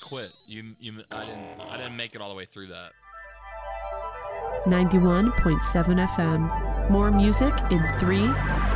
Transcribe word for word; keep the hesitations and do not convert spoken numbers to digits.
quit. You you I didn't I didn't make it all the way through that. ninety-one point seven F M. More music in three,